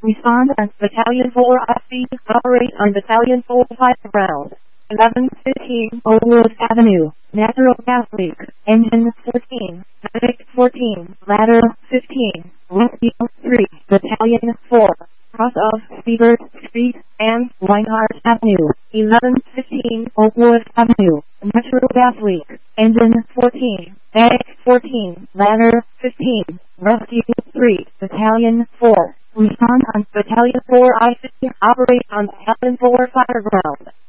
Respond on Battalion 4 IC. Operate on Battalion 4 Fire Ground. 1115 Oakwood Avenue. Natural gas leak. Engine 14. Medic 14. Ladder 15. Rescue 3. Battalion 4. Cross of Siebert Street and Reinhardt Avenue. 1115 Oakwood Avenue. Natural gas leak. Engine 14. Medic 14. Ladder 15. Rescue 3. Battalion 4. Respond on Battalion 4 IC. Operate on Battalion 4 Fire Ground.